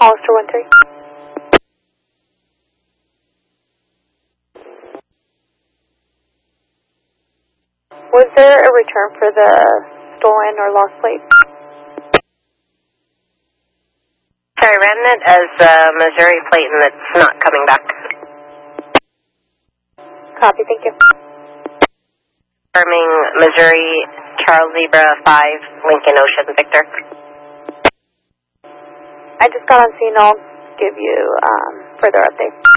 Hollister 1-3. Was there a return for the stolen or lost plate? Sorry, ran it as a Missouri plate and it's not coming back. Copy, thank you. Confirming Missouri, Charles Zebra 5, Lincoln Ocean, Victor. I just got on scene. I'll give you further updates.